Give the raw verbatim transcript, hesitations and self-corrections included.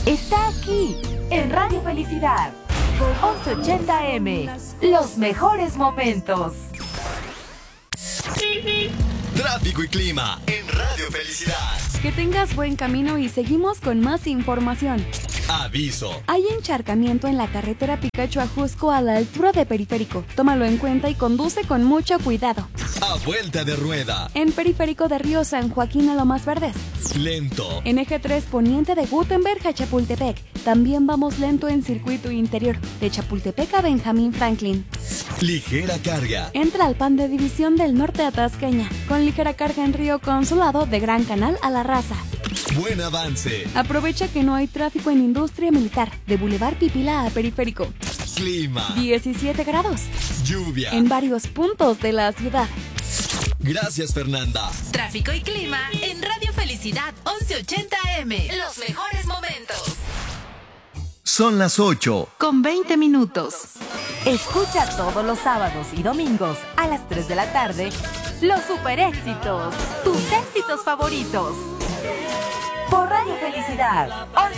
está aquí, en Radio Felicidad. once ochenta eme, los mejores momentos. Tráfico y clima en Radio Felicidad. Que tengas buen camino y seguimos con más información. Aviso. Hay encharcamiento en la carretera Picacho a Jusco a la altura de Periférico. Tómalo en cuenta y conduce con mucho cuidado. A vuelta de rueda. En Periférico de Río San Joaquín a Lomas Verdes. Lento. En eje tres poniente de Gutenberg a Chapultepec. También vamos lento en circuito interior de Chapultepec a Benjamín Franklin. Ligera carga. Entra al Pan de División del Norte a Tasqueña, con ligera carga en Río Consulado de Gran Canal a La Raza. Buen avance. Aprovecha que no hay tráfico en Industria Militar, de Boulevard Pipila a Periférico. Clima. diecisiete grados. Lluvia. En varios puntos de la ciudad. Gracias, Fernanda. Tráfico y clima en Radio Felicidad once ochenta eme. Los mejores momentos. Son las ocho. Con veinte minutos. Escucha todos los sábados y domingos a las tres de la tarde los super éxitos, tus éxitos favoritos. Por Radio Felicidad.